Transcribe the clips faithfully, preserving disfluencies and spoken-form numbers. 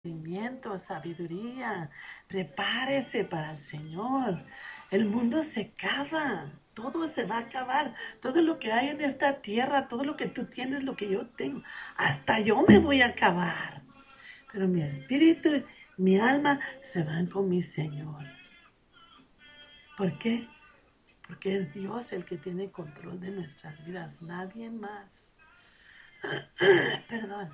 Conocimiento, sabiduría. Prepárese para el Señor. El mundo se acaba. Todo se va a acabar. Todo lo que hay en esta tierra, todo lo que tú tienes, lo que yo tengo, hasta yo me voy a acabar. Pero mi espíritu, mi alma se van con mi Señor. ¿Por qué? Porque es Dios el que tiene control de nuestras vidas, nadie más. Perdón.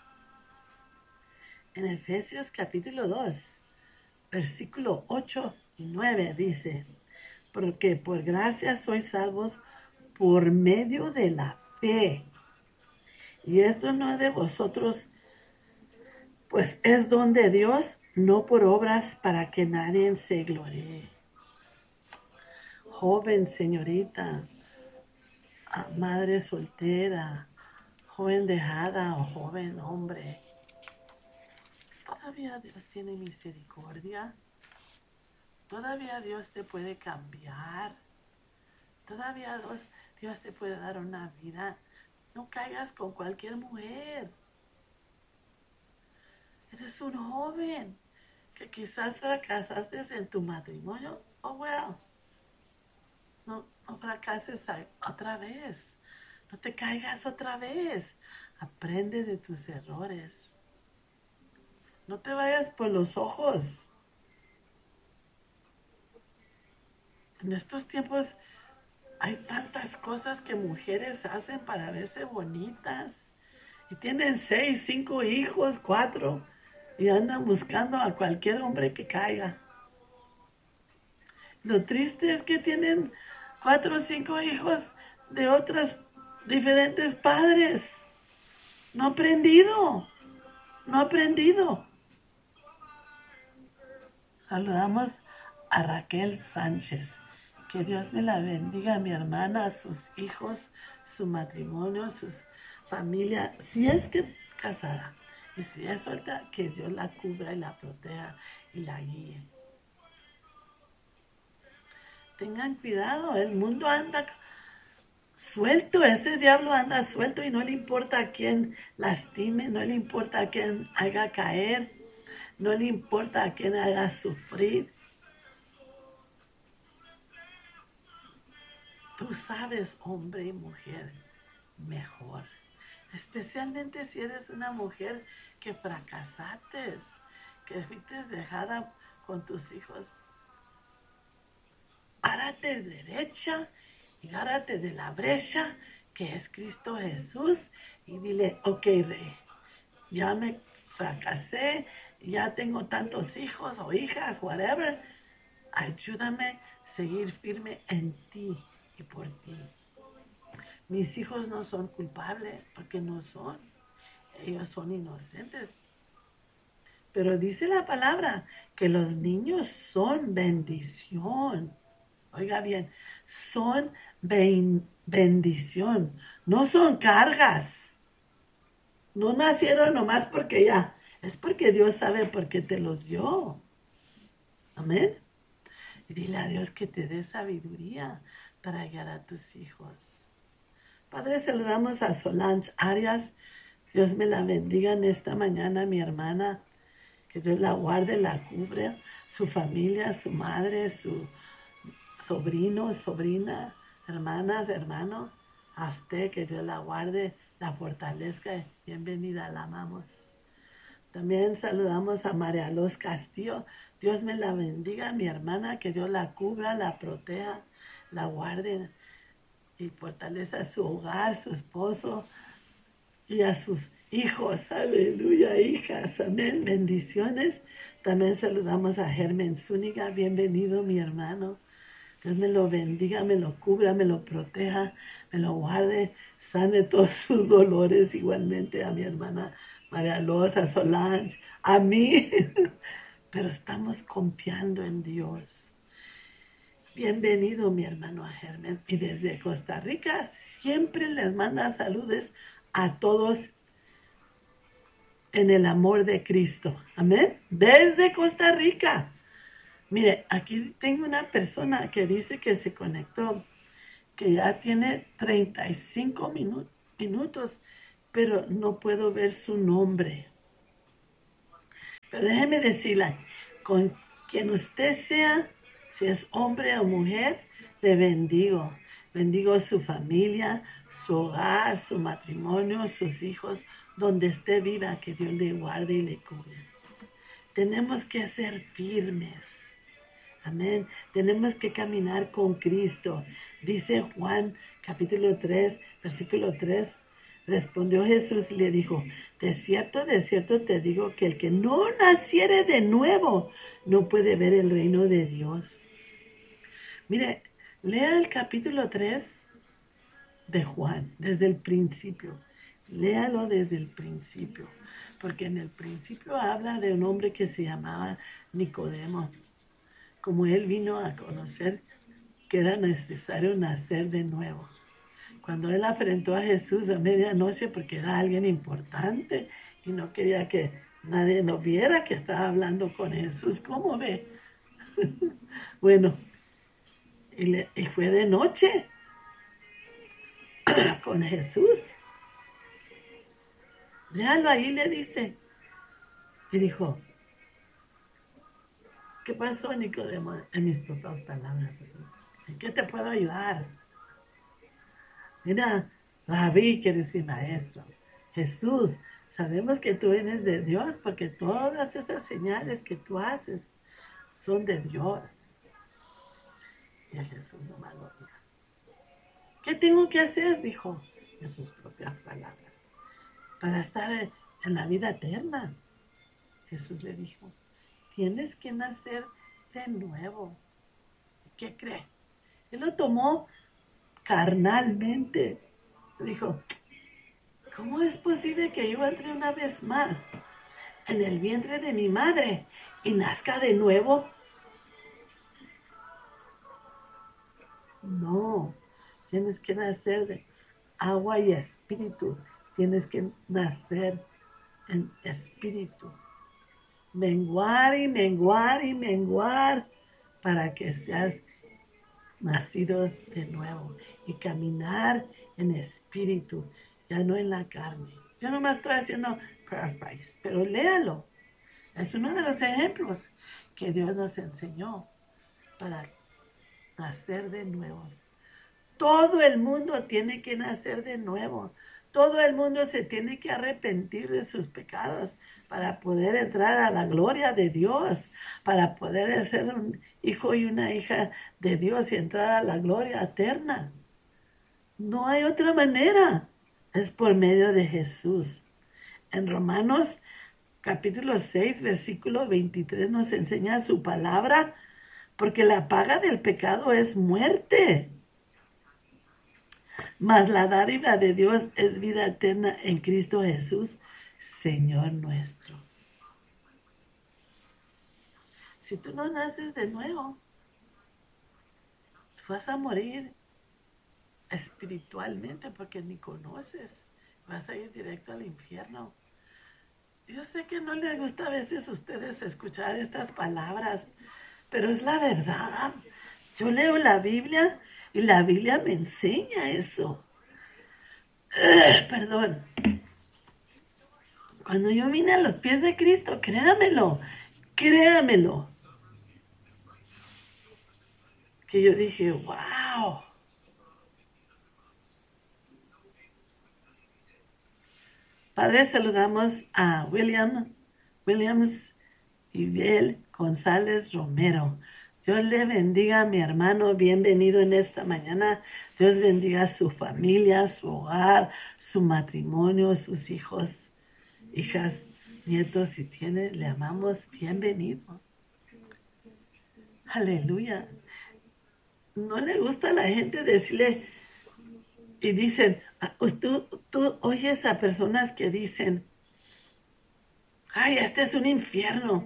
En Efesios capítulo dos, versículo ocho y nueve dice: porque por gracia sois salvos por medio de la fe. Y esto no es de vosotros, pues es don de Dios, no por obras, para que nadie se gloríe. Joven, señorita, madre soltera, joven dejada o joven hombre, todavía Dios tiene misericordia. Todavía Dios te puede cambiar. Todavía Dios, Dios te puede dar una vida. No caigas con cualquier mujer. Eres un joven que quizás fracasaste en tu matrimonio. Oh, well. No, no fracases otra vez. No te caigas otra vez. Aprende de tus errores. No te vayas por los ojos. En estos tiempos hay tantas cosas que mujeres hacen para verse bonitas. Y tienen seis, cinco hijos, cuatro. Y andan buscando a cualquier hombre que caiga. Lo triste es que tienen cuatro o cinco hijos de otros diferentes padres. No ha aprendido. No ha aprendido. Saludamos a Raquel Sánchez. Que Dios me la bendiga, mi hermana, a sus hijos, su matrimonio, su familia. Si es que casada y si es soltera, que Dios la cubra y la proteja y la guíe. Tengan cuidado, el mundo anda suelto, ese diablo anda suelto y no le importa a quién lastime, no le importa a quién haga caer, no le importa a quién haga sufrir. Tú sabes, hombre y mujer, mejor. Especialmente si eres una mujer que fracasaste, que fuiste dejada con tus hijos. Párate derecha y gárate de la brecha que es Cristo Jesús y dile: ok, Rey, ya me fracasé, ya tengo tantos hijos o hijas, whatever, ayúdame a seguir firme en ti y por ti. Mis hijos no son culpables porque no son, ellos son inocentes. Pero dice la palabra que los niños son bendición. Oiga bien, son ben, bendición, no son cargas. No nacieron nomás porque ya, es porque Dios sabe por qué te los dio. Amén. Y dile a Dios que te dé sabiduría para guiar a tus hijos. Padre, saludamos a Solange Arias. Dios me la bendiga en esta mañana, mi hermana. Que Dios la guarde, la cubre, su familia, su madre, su sobrino, sobrina, hermanas, hermanos. A usted, que Dios la guarde, la fortalezca. Bienvenida, la amamos. También saludamos a María Luz Castillo. Dios me la bendiga, mi hermana, que Dios la cubra, la proteja, la guarde y fortaleza su hogar, su esposo y a sus hijos. Aleluya, hijas. Amén. Bendiciones. También saludamos a Germán Zúñiga. Bienvenido, mi hermano. Dios me lo bendiga, me lo cubra, me lo proteja, me lo guarde, sane todos sus dolores, igualmente a mi hermana María Loza, Solange, a mí. Pero estamos confiando en Dios. Bienvenido, mi hermano Germán. Y desde Costa Rica siempre les manda saludos a todos en el amor de Cristo. Amén. Desde Costa Rica. Mire, aquí tengo una persona que dice que se conectó, que ya tiene treinta y cinco minu- minutos, pero no puedo ver su nombre. Pero déjeme decirle, con quien usted sea, si es hombre o mujer, le bendigo. Bendigo su familia, su hogar, su matrimonio, sus hijos, donde esté viva, que Dios le guarde y le cubra. Tenemos que ser firmes. Amén. Tenemos que caminar con Cristo. Dice Juan capítulo tres, versículo tres. Respondió Jesús y le dijo, de cierto, de cierto te digo que el que no naciere de nuevo no puede ver el reino de Dios. Mire, lea el capítulo tres de Juan, desde el principio. Léalo desde el principio, porque en el principio habla de un hombre que se llamaba Nicodemo. Como él vino a conocer que era necesario nacer de nuevo. Cuando él afrentó a Jesús a medianoche porque era alguien importante y no quería que nadie lo viera que estaba hablando con Jesús. ¿Cómo ve? Bueno, y, le, y fue de noche con Jesús. Léalo ahí, le dice. Y dijo, ¿qué pasó, Nicodemo? En mis propias palabras. ¿En qué te puedo ayudar? Mira, Rabí quiere decir maestro. Jesús, sabemos que tú vienes de Dios porque todas esas señales que tú haces son de Dios. Y a Jesús no me lo diga. ¿Qué tengo que hacer? Dijo en sus propias palabras. Para estar en la vida eterna. Jesús le dijo, tienes que nacer de nuevo. ¿Qué cree? Él lo tomó carnalmente. Dijo, ¿cómo es posible que yo entre una vez más en el vientre de mi madre y nazca de nuevo? No, tienes que nacer de agua y espíritu. Tienes que nacer en espíritu. Menguar y menguar y menguar para que seas nacido de nuevo y caminar en espíritu, ya no en la carne. Yo no me estoy haciendo paraphrase, pero léalo. Es uno de los ejemplos que Dios nos enseñó para nacer de nuevo. Todo el mundo tiene que nacer de nuevo. Todo el mundo se tiene que arrepentir de sus pecados para poder entrar a la gloria de Dios, para poder ser un hijo y una hija de Dios y entrar a la gloria eterna. No hay otra manera. Es por medio de Jesús. En Romanos capítulo seis, versículo veintitrés nos enseña su palabra, porque la paga del pecado es muerte. Mas la dádiva de Dios es vida eterna en Cristo Jesús, Señor nuestro. Si tú no naces de nuevo, tú vas a morir espiritualmente porque ni conoces. Vas a ir directo al infierno. Yo sé que no les gusta a veces a ustedes escuchar estas palabras, pero es la verdad. Yo leo la Biblia y la Biblia me enseña eso. Uh, perdón. Cuando yo vine a los pies de Cristo, créamelo, créamelo. Que yo dije, wow. Padre, saludamos a William, Williams Ibel González Romero. Dios le bendiga a mi hermano, bienvenido en esta mañana. Dios bendiga a su familia, su hogar, su matrimonio, sus hijos, hijas, nietos, si tiene, le amamos, bienvenido. Aleluya. No le gusta a la gente decirle, y dicen, tú, tú oyes a personas que dicen, ay, este es un infierno.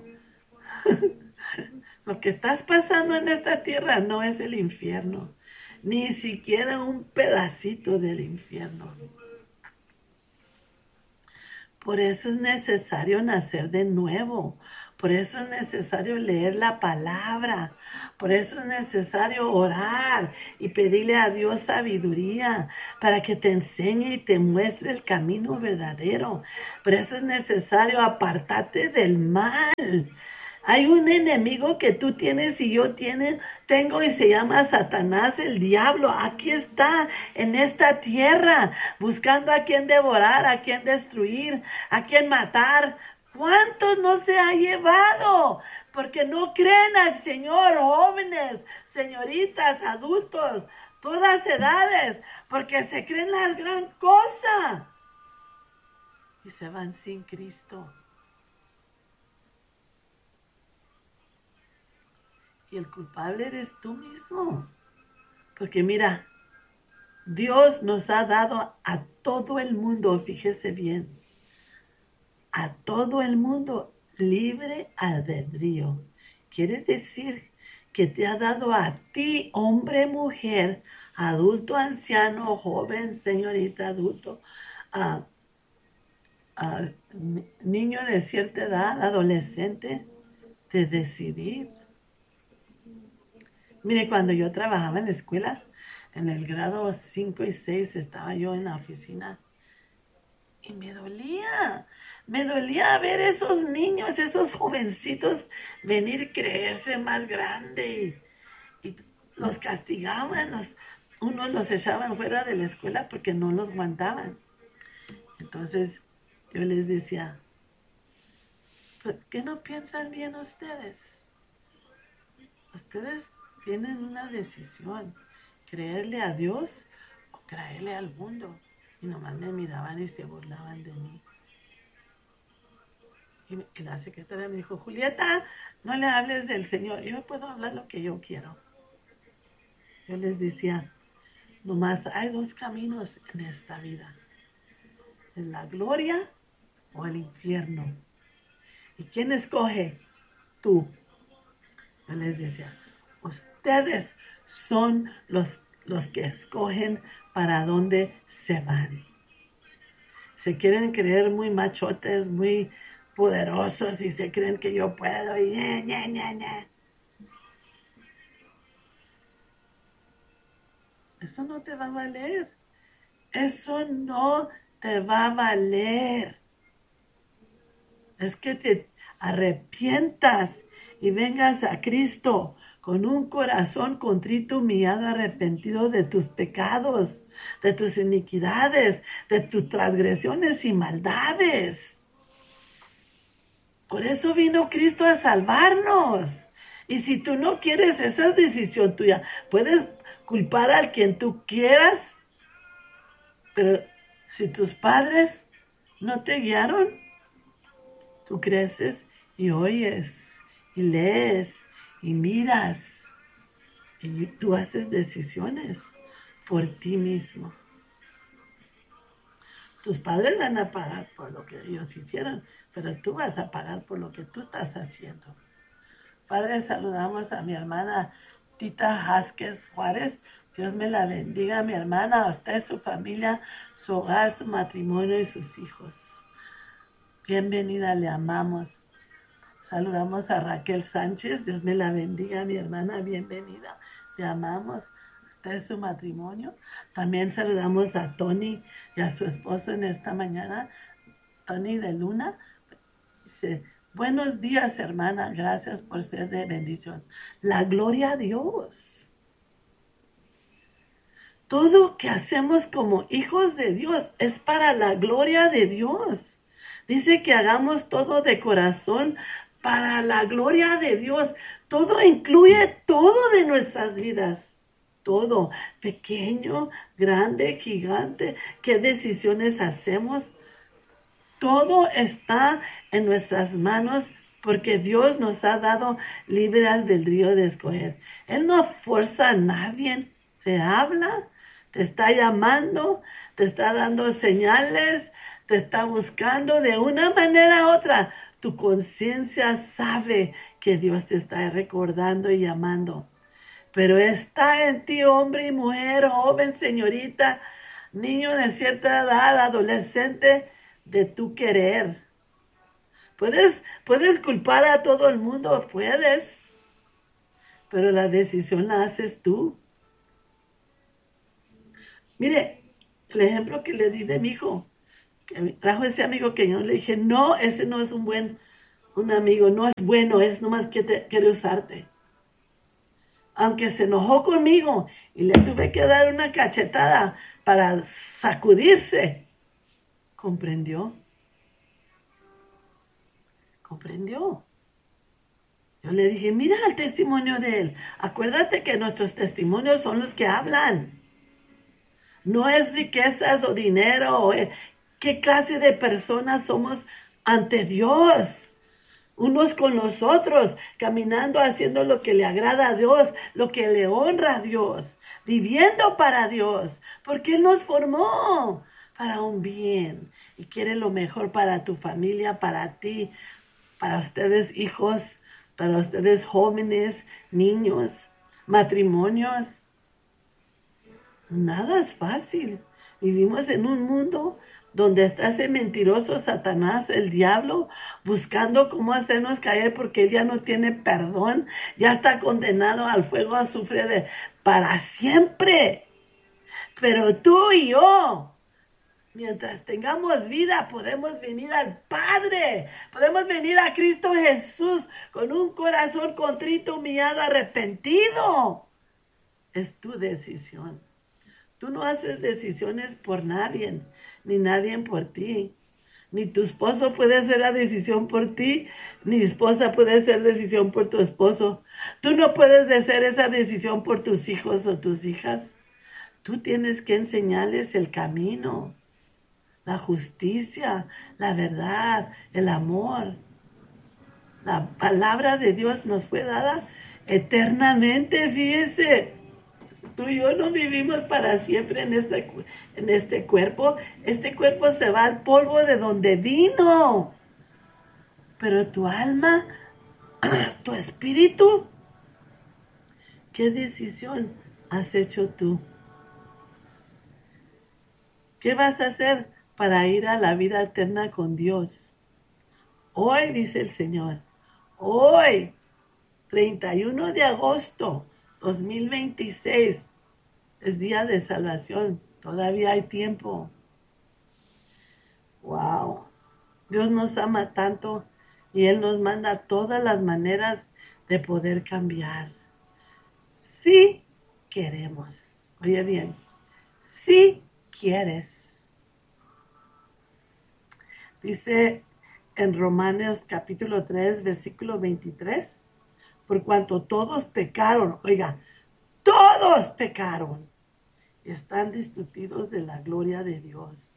Lo que estás pasando en esta tierra no es el infierno, ni siquiera un pedacito del infierno. Por eso es necesario nacer de nuevo. Por eso es necesario leer la palabra. Por eso es necesario orar y pedirle a Dios sabiduría para que te enseñe y te muestre el camino verdadero. Por eso es necesario apartarte del mal. Hay un enemigo que tú tienes y yo tiene, tengo y se llama Satanás, el diablo. Aquí está en esta tierra, buscando a quien devorar, a quien destruir, a quien matar. ¿Cuántos no se ha llevado? Porque no creen al Señor, jóvenes, señoritas, adultos, todas edades, porque se creen la gran cosa y se van sin Cristo. Y el culpable eres tú mismo. Porque mira, Dios nos ha dado a todo el mundo, fíjese bien, a todo el mundo libre albedrío. Quiere decir que te ha dado a ti, hombre, mujer, adulto, anciano, joven, señorita, adulto, uh, uh, niño de cierta edad, adolescente, de decidir. Mire, cuando yo trabajaba en la escuela, en el grado cinco y seis, estaba yo en la oficina y me dolía, me dolía ver esos niños, esos jovencitos venir creerse más grande y, y los castigaban, los, unos los echaban fuera de la escuela porque no los aguantaban. Entonces yo les decía, ¿por qué no piensan bien ustedes? Ustedes tienen una decisión, creerle a Dios o creerle al mundo. Y nomás me miraban y se burlaban de mí. Y, y la secretaria me dijo, Julieta, no le hables del Señor. Yo puedo hablar lo que yo quiero. Yo les decía, nomás hay dos caminos en esta vida. Es la gloria o el infierno. ¿Y quién escoge? Tú. Yo les decía, ustedes son los, los que escogen para dónde se van. Se quieren creer muy machotes, muy poderosos y se creen que yo puedo y ña, ña, ña, ña. Eso no te va a valer. Eso no te va a valer. Es que te arrepientas y vengas a Cristo con un corazón contrito, humillado, arrepentido de tus pecados, de tus iniquidades, de tus transgresiones y maldades. Por eso vino Cristo a salvarnos. Y si tú no quieres, esa es decisión tuya. Puedes culpar a quien tú quieras, pero si tus padres no te guiaron, tú creces y oyes y lees y miras y tú haces decisiones por ti mismo. Tus padres van a pagar por lo que ellos hicieron, pero tú vas a pagar por lo que tú estás haciendo. Padre, saludamos a mi hermana Tita Jásquez Juárez. Dios me la bendiga, mi hermana, a usted, su familia, su hogar, su matrimonio y sus hijos. Bienvenida, le amamos. Saludamos a Raquel Sánchez. Dios me la bendiga, mi hermana, bienvenida. Le amamos. Usted, su matrimonio. También saludamos a Tony y a su esposo en esta mañana. Tony de Luna. Dice, buenos días, hermana. Gracias por ser de bendición. La gloria a Dios. Todo que hacemos como hijos de Dios es para la gloria de Dios. Dice que hagamos todo de corazón para la gloria de Dios. Todo incluye todo de nuestras vidas. Todo, pequeño, grande, gigante. ¿Qué decisiones hacemos? Todo está en nuestras manos porque Dios nos ha dado libre albedrío de escoger. Él no fuerza a nadie. Te habla, te está llamando, te está dando señales, te está buscando de una manera u otra. Tu conciencia sabe que Dios te está recordando y llamando. Pero está en ti, hombre y mujer, joven, señorita, niño de cierta edad, adolescente. de tu querer. Puedes, puedes culpar a todo el mundo, puedes, pero la decisión la haces tú. Mire, el ejemplo que le di de mi hijo, que trajo ese amigo que yo le dije, no, ese no es un buen un amigo, no es bueno, es nomás que te, quiere usarte. Aunque se enojó conmigo y le tuve que dar una cachetada para sacudirse, comprendió. Comprendió. Yo le dije, mira el testimonio de él. Acuérdate que nuestros testimonios son los que hablan. No es riquezas o dinero. O ¿qué clase de personas somos ante Dios? Unos con los otros, caminando, haciendo lo que le agrada a Dios, lo que le honra a Dios, viviendo para Dios, porque Él nos formó para un bien y quiere lo mejor para tu familia, para ti, para ustedes hijos, para ustedes jóvenes, niños, matrimonios. Nada es fácil. Vivimos en un mundo donde está ese mentiroso Satanás, el diablo, buscando cómo hacernos caer porque él ya no tiene perdón, ya está condenado al fuego, azufre de para siempre. Pero tú y yo, mientras tengamos vida, podemos venir al Padre, podemos venir a Cristo Jesús con un corazón contrito, humillado, arrepentido. Es tu decisión. Tú no haces decisiones por nadie, ni nadie por ti. Ni tu esposo puede hacer la decisión por ti, ni esposa puede hacer decisión por tu esposo. Tú no puedes hacer esa decisión por tus hijos o tus hijas. Tú tienes que enseñarles el camino, la justicia, la verdad, el amor. La palabra de Dios nos fue dada eternamente, fíjese. Tú y yo no vivimos para siempre en este, en este cuerpo. Este cuerpo se va al polvo de donde vino. Pero tu alma, tu espíritu, ¿qué decisión has hecho tú? ¿Qué vas a hacer para ir a la vida eterna con Dios? Hoy, dice el Señor, hoy, treinta y uno de agosto dos mil veintiséis, es día de salvación. Todavía hay tiempo. Wow. Dios nos ama tanto y Él nos manda todas las maneras de poder cambiar. Si queremos. Oye bien. Si quieres. Dice en Romanos capítulo tres, versículo veintitrés. Por cuanto todos pecaron. Oiga, todos pecaron. Están destituidos de la gloria de Dios.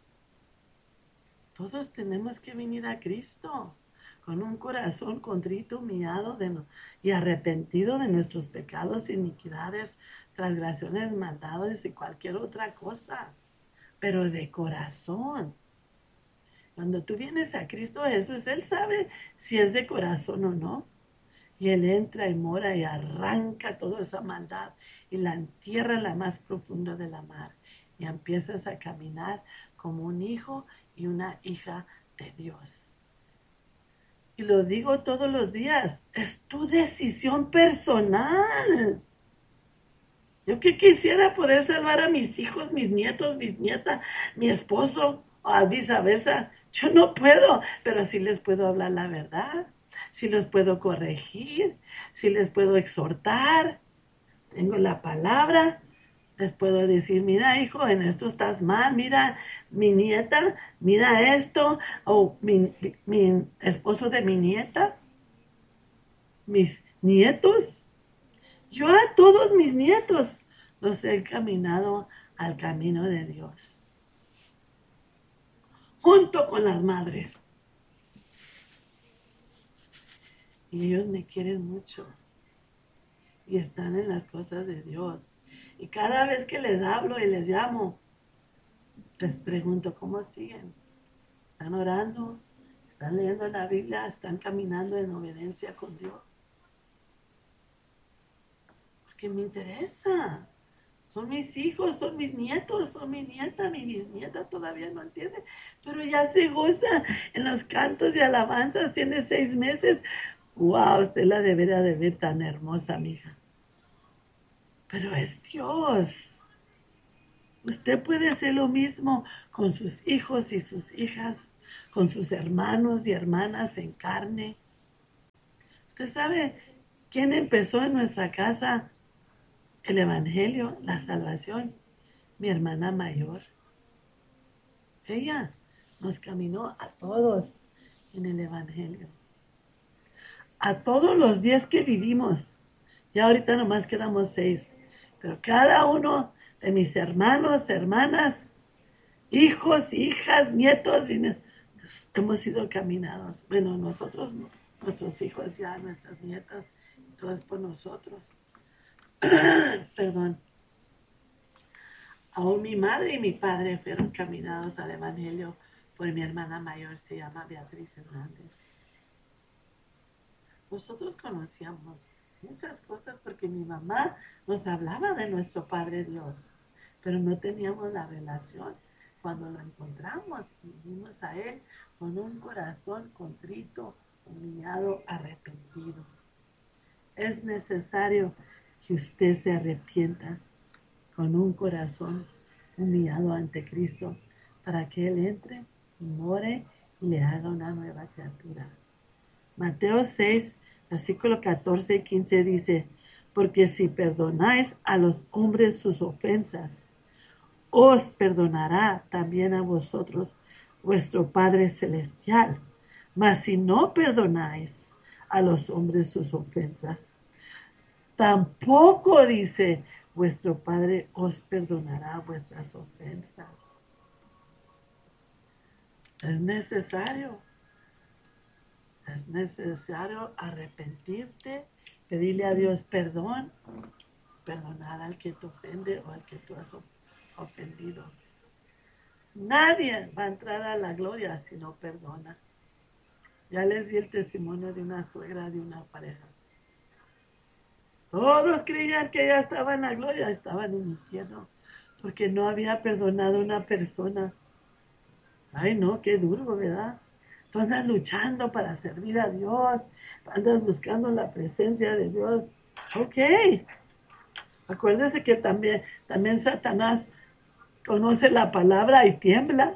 Todos tenemos que venir a Cristo con un corazón contrito, humillado de no, y arrepentido de nuestros pecados, iniquidades, transgresiones, maldades y cualquier otra cosa, pero de corazón. Cuando tú vienes a Cristo Jesús, Él sabe si es de corazón o no. Y Él entra y mora y arranca toda esa maldad y la entierra en la más profunda de la mar. Y empiezas a caminar como un hijo y una hija de Dios. Y lo digo todos los días, es tu decisión personal. Yo que quisiera poder salvar a mis hijos, mis nietos, mis nietas, mi esposo, o viceversa. Yo no puedo, pero sí les puedo hablar la verdad, sí les puedo corregir, sí les puedo exhortar. Tengo la palabra. Les puedo decir, mira hijo, en esto estás mal, mira mi nieta, mira esto, o mi, mi, mi esposo de mi nieta, mis nietos. Yo a todos mis nietos los he caminado al camino de Dios, junto con las madres. Y ellos me quieren mucho y están en las cosas de Dios. Y cada vez que les hablo y les llamo, les pregunto cómo siguen. ¿Están orando? ¿Están leyendo la Biblia? ¿Están caminando en obediencia con Dios? Porque me interesa Son mis hijos, son mis nietos, son mi nieta, mi bisnieta todavía no entiende, pero ya se goza en los cantos y alabanzas, tiene seis meses. Wow, usted la debería de ver tan hermosa, mija. Pero es Dios. Usted puede hacer lo mismo con sus hijos y sus hijas, con sus hermanos y hermanas en carne. Usted sabe quién empezó en nuestra casa el evangelio, la salvación. Mi hermana mayor. Ella nos caminó a todos en el evangelio. A todos los días que vivimos. Ya ahorita nomás quedamos seis. Pero cada uno de mis hermanos, hermanas, hijos, hijas, nietos, hemos sido caminados. Bueno, nosotros, nuestros hijos ya, nuestras nietas, todo es por nosotros. Perdón. Aún mi madre y mi padre fueron caminados al evangelio por mi hermana mayor, se llama Beatriz Hernández. Nosotros conocíamos muchas cosas porque mi mamá nos hablaba de nuestro Padre Dios, pero no teníamos la relación. Cuando lo encontramos y vinimos a Él con un corazón contrito, humillado, arrepentido. Es necesario que usted se arrepienta con un corazón humillado ante Cristo para que Él entre, more y le haga una nueva criatura. Mateo seis, versículo catorce y quince dice, porque si perdonáis a los hombres sus ofensas, os perdonará también a vosotros vuestro Padre Celestial. Mas si no perdonáis a los hombres sus ofensas, tampoco, dice, vuestro Padre os perdonará vuestras ofensas. Es necesario, es necesario arrepentirte, pedirle a Dios perdón, perdonar al que te ofende o al que tú has ofendido. Nadie va a entrar a la gloria si no perdona. Ya les di el testimonio de una suegra de una pareja. Todos creían que ella estaba en la gloria, estaba en el infierno, porque no había perdonado a una persona. Ay, no, qué duro, ¿verdad? Tú andas luchando para servir a Dios, andas buscando la presencia de Dios. Ok. Acuérdese que también, también Satanás conoce la palabra y tiembla.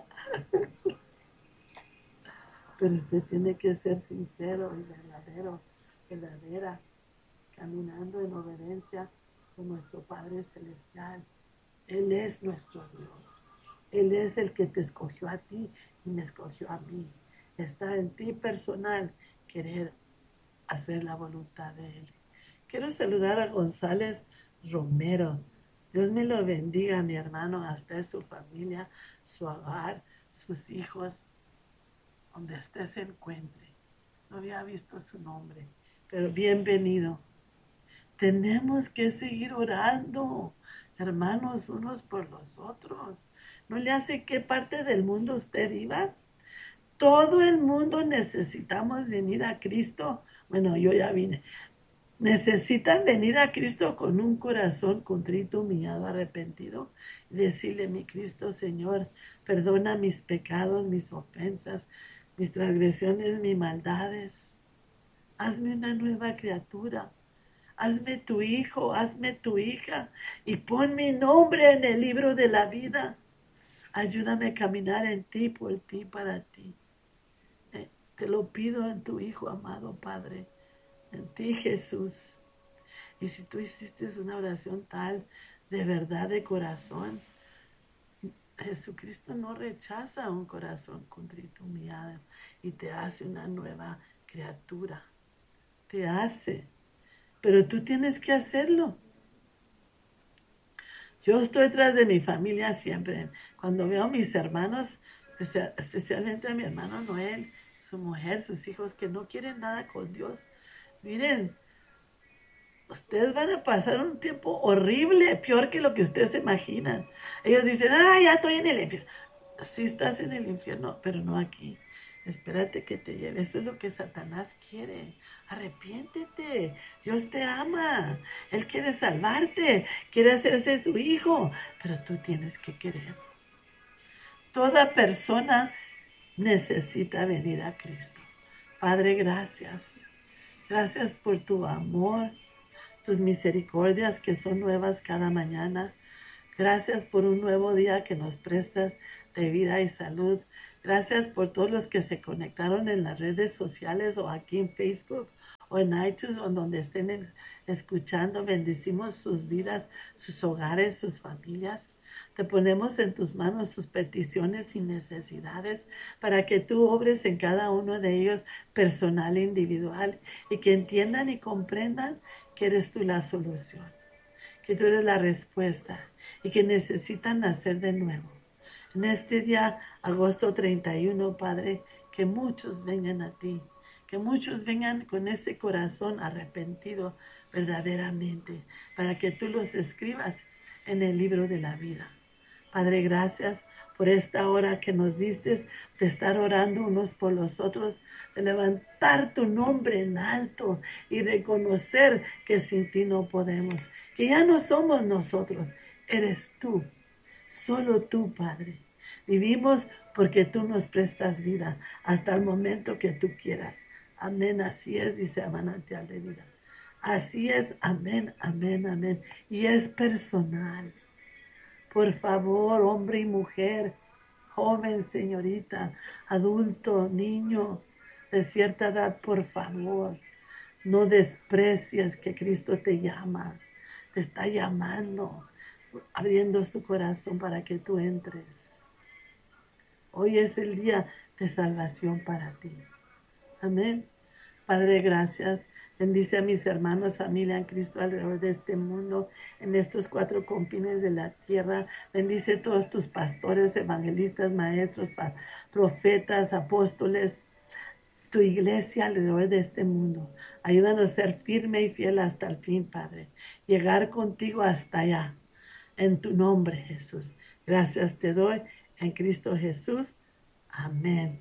Pero usted tiene que ser sincero y verdadero, verdadera, caminando en obediencia con nuestro Padre Celestial. Él es nuestro Dios. Él es el que te escogió a ti y me escogió a mí. Está en ti personal querer hacer la voluntad de Él. Quiero saludar a González Romero. Dios me lo bendiga, mi hermano, hasta su familia, su hogar, sus hijos, donde usted se encuentre. No había visto su nombre, pero bienvenido. Tenemos que seguir orando, hermanos, unos por los otros. ¿No le hace qué parte del mundo usted viva? Todo el mundo necesitamos venir a Cristo. Bueno, yo ya vine. Necesitan venir a Cristo con un corazón contrito, humillado, arrepentido. Y decirle, mi Cristo, Señor, perdona mis pecados, mis ofensas, mis transgresiones, mis maldades. Hazme una nueva criatura. Hazme tu hijo, hazme tu hija y pon mi nombre en el libro de la vida. Ayúdame a caminar en ti, por ti, para ti. Eh, te lo pido en tu Hijo amado, Padre, en ti, Jesús. Y si tú hiciste una oración tal, de verdad, de corazón, Jesucristo no rechaza un corazón contrito, humillado, y te hace una nueva criatura. Te hace. Pero tú tienes que hacerlo. Yo estoy tras de mi familia siempre. Cuando veo a mis hermanos, especialmente a mi hermano Noel, su mujer, sus hijos, que no quieren nada con Dios. Miren, ustedes van a pasar un tiempo horrible, peor que lo que ustedes se imaginan. Ellos dicen, ah, ya estoy en el infierno. Sí estás en el infierno, pero no aquí. Espérate que te lleve. Eso es lo que Satanás quiere. Arrepiéntete. Dios te ama. Él quiere salvarte. Quiere hacerse tu hijo. Pero tú tienes que querer. Toda persona necesita venir a Cristo. Padre, gracias. Gracias por tu amor, tus misericordias que son nuevas cada mañana. Gracias por un nuevo día que nos prestas de vida y salud. Gracias por todos los que se conectaron en las redes sociales o aquí en Facebook o en iTunes o donde estén escuchando. Bendecimos sus vidas, sus hogares, sus familias. Te ponemos en tus manos sus peticiones y necesidades para que tú obres en cada uno de ellos personal e individual y que entiendan y comprendan que eres tú la solución, que tú eres la respuesta y que necesitan nacer de nuevo. En este día, agosto treinta y uno, Padre, que muchos vengan a ti, que muchos vengan con ese corazón arrepentido verdaderamente, para que tú los escribas en el libro de la vida. Padre, gracias por esta hora que nos diste de estar orando unos por los otros, de levantar tu nombre en alto y reconocer que sin ti no podemos, que ya no somos nosotros, eres tú, solo tú, Padre. Vivimos porque tú nos prestas vida hasta el momento que tú quieras. Amén, así es, dice a manantial de vida. Así es, amén, amén, amén. Y es personal. Por favor, hombre y mujer, joven, señorita, adulto, niño, de cierta edad, por favor, no desprecies que Cristo te llama, te está llamando, abriendo su corazón para que tú entres. Hoy es el día de salvación para ti. Amén. Padre, gracias. Bendice a mis hermanos, familia en Cristo alrededor de este mundo, en estos cuatro confines de la tierra. Bendice a todos tus pastores, evangelistas, maestros, profetas, apóstoles, tu iglesia alrededor de este mundo. Ayúdanos a ser firme y fiel hasta el fin, Padre. Llegar contigo hasta allá. En tu nombre, Jesús. Gracias te doy en Cristo Jesús. Amén.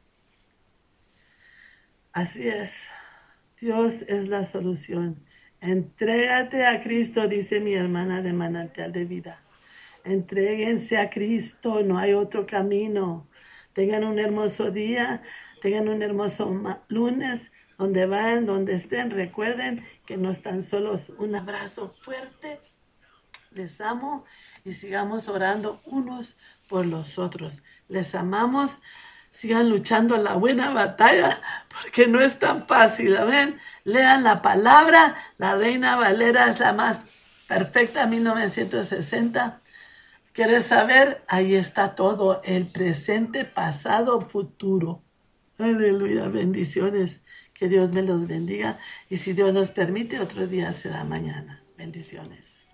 Así es. Dios es la solución. Entrégate a Cristo, dice mi hermana de Manantial de Vida. Entréguense a Cristo, no hay otro camino. Tengan un hermoso día, tengan un hermoso lunes, donde vayan, donde estén. Recuerden que no están solos. Un abrazo fuerte. Les amo y sigamos orando unos por los otros. Les amamos. Sigan luchando la buena batalla, porque no es tan fácil, ¿ven? Lean la palabra, la Reina Valera es la más perfecta, mil novecientos sesenta. ¿Quieres saber? Ahí está todo, el presente, pasado, futuro. Aleluya, bendiciones, que Dios me los bendiga. Y si Dios nos permite, otro día será mañana. Bendiciones.